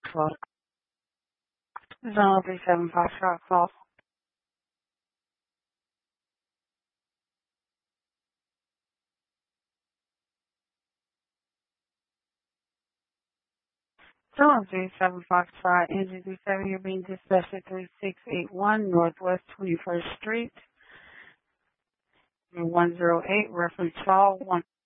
12. Zone 375 shot call. Zone 375 shot, engine 37, you're being dispatched at 3681 Northwest 21st Street. 108, reference call 1.